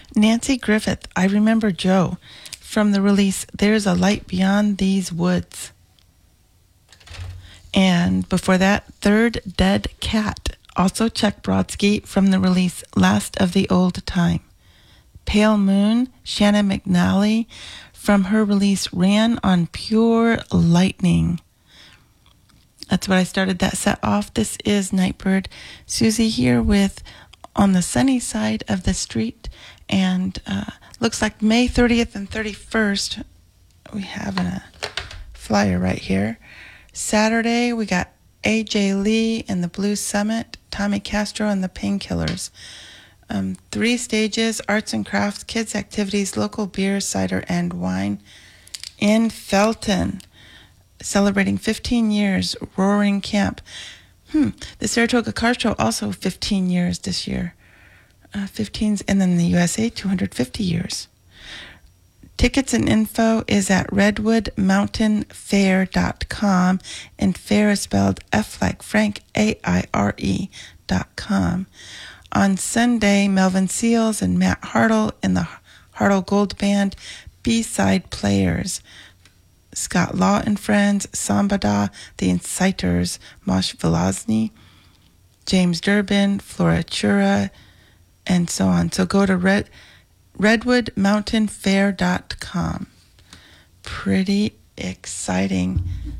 Nancy Griffith, I Remember Joe, from the release There's a Light Beyond These Woods. And before that, Third Dead Cat, also Chuck Brodsky, from the release Last of the Old Time. Pale Moon, Shannon McNally, from her release Ran on Pure Lightning. That's what I started that set off. This is Nightbird. Susie here with On the Sunny Side of the Street. And looks like May 30th and 31st, we have a flyer right here. Saturday, we got AJ Lee and the Blues Summit, Tommy Castro and the Painkillers. 3 stages, arts and crafts, kids activities, local beer, cider, and wine in Felton. Celebrating 15 years, Roaring Camp. The Saratoga Car Show, also 15 years this year. 15s, and then the USA, 250 years. Tickets and info is at redwoodmountainfair.com, and fair is spelled F like Frank, AIRE.com. On Sunday, Melvin Seals and Matt Hartle in the Hartle Gold Band, B-Side Players. Scott Law and Friends, Sambada, The Inciters, Mosh Velazny, James Durbin, Flora Chura, and so on. So go to redwoodmountainfair.com. Pretty exciting